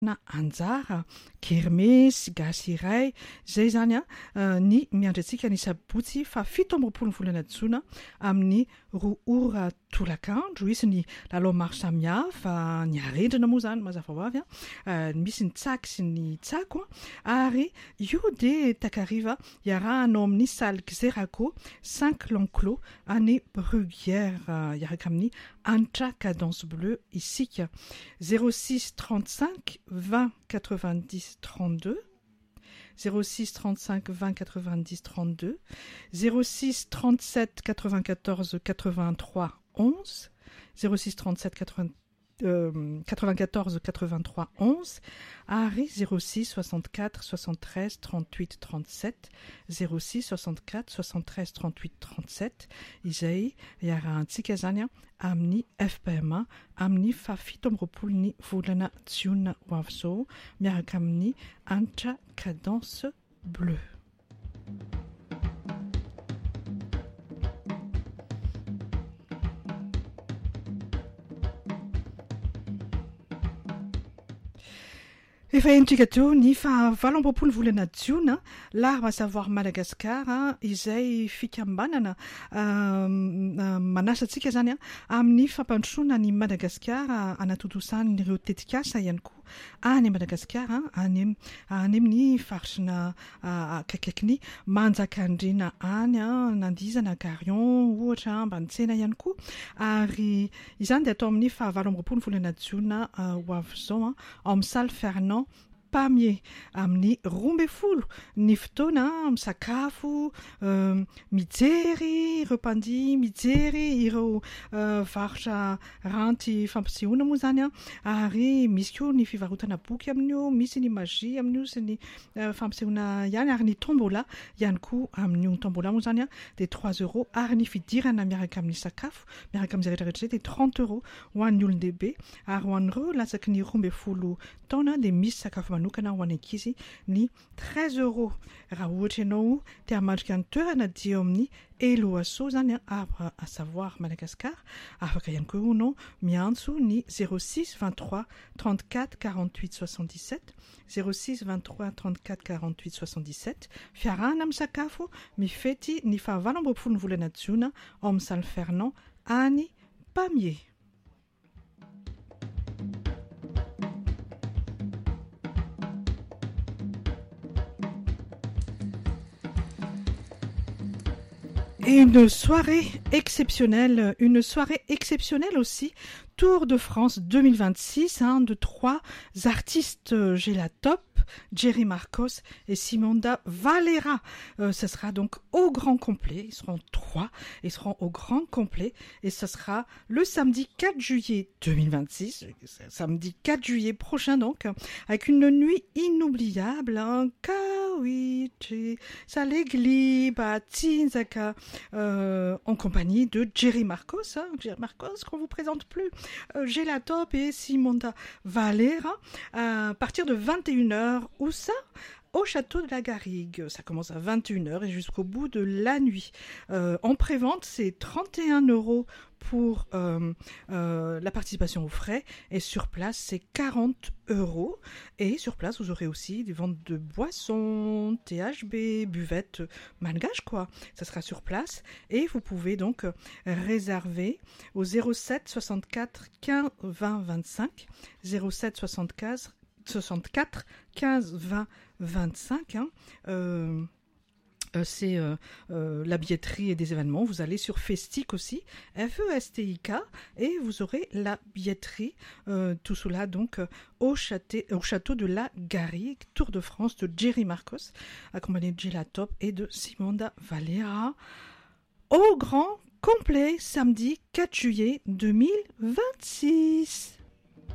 na anjara kermesy gasy iray zay zany ny miandratsika ny sabotsy fa 17 volana jona amin'ny 2 ora tolakandro isy ny lalao maro samihafa ny arendrina moa zany mazava ho avy misy ny tsaky sy ny tsako ary io de takariva iarahanao amin'ny salle Xeraco 5 l'enclos any Bruguière iaraka amin'ny Antra Cadence Bleue isika 06 35 20 90 32 06 35 20 90 32 06 37 94 83 11 06 37 94 83 11 Harry 06 64 73 38 37 06 64 73 38 37 izay iarahantsika zany amin'ny FPMA amin'ny fa 17 ny volana jiona ho avy zao miaraka amin'ny Antra Cadence Bleue. Efa entrika teo ny fa 17 volana jiona l'arbre à savoir Madagascar izay fikambanana manasantsika zany amin'ny fampandrosoana ny Madagascar anatontosany ireo tetikasa ihany koa any Madagascar any amin'ny farisina akaikiny manjakandrina any nandizana Garion ohatra mbanitsena ihany koa ary izany de atao amin'ny fa 17 volana jiona ho avy zao amin'ny salle Fernand Pamier amin'ny 12 ny fotoana misakafo mijery repandy mijery ireo varotra ranty fampisehoana moa zany ary misy koa ny fivarotana boky amin'io misy ny magie amin'io sy ny fampisehoana ihany ary ny tombola ihany koa amin'io tombola moa zany de 3 € ary ny fidirana miaraka amin'ny sakafo miaraka amin'ny rehetrarehetra de 30 € ho an'ny olon-dehibe ary ho an'ireo latsaky ny 12 taona de misy sakafo manokana ho an'ny ankizy ny 13 € raha ohatra ianao te hamandrika ny toerana dia amin'ny Eloasso zany arbre à savoir Madagascar afaka ihany koa ianao miantso ny 06 23 34 48 77 06 23 34 48 77 fiarahana amin'ny sakafo mifety ny fa 17 volana jiona ao amin'ny salle Fernand any Pamier. Et une soirée exceptionnelle aussi, Tour de France 2026, de 3 artistes Gélatop, Jerry Marcos et Simonda Valera. Ce sera donc au grand complet, ils seront 3, ils seront au grand complet et ce sera le samedi 4 juillet 2026, samedi 4 juillet prochain donc, avec une nuit inoubliable, Kawichi, Salegliba, Tinzaka, en compagnie de Jerry Marcos, Jerry Marcos qu'on vous présente plus, Gélatop et Simonda Valera, à partir de 21h, où ça ? Au château de la Garrigue. Ça commence à 21h et jusqu'au bout de la nuit. En prévente, c'est 31 € pour la participation aux frais et sur place, c'est 40 €. Et sur place, vous aurez aussi des ventes de boissons, THB, buvettes, malgache quoi. Ça sera sur place et vous pouvez donc réserver au 07 64 15 20 25 07 64 15 20 25 c'est la billetterie et des événements. Vous allez sur Festic aussi, FESTIK, et vous aurez la billetterie, tout cela donc au château de la Garrigue, Tour de France de Jerry Marcos, accompagné de Gélatop et de Simonda Valera, au grand complet, samedi 4 juillet 2026.